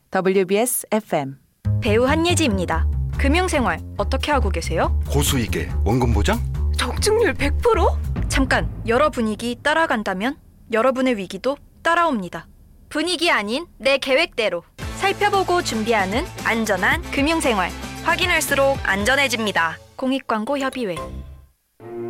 WBS FM. 배우 한예지입니다. 금융생활 어떻게 하고 계세요? 고수익에 원금 보장? 적중률 100%? 잠깐, 여러 분위기 따라간다면 여러분의 위기도 따라옵니다. 분위기 아닌 내 계획대로 살펴보고 준비하는 안전한 금융생활. 확인할수록 안전해집니다. 공익광고협의회.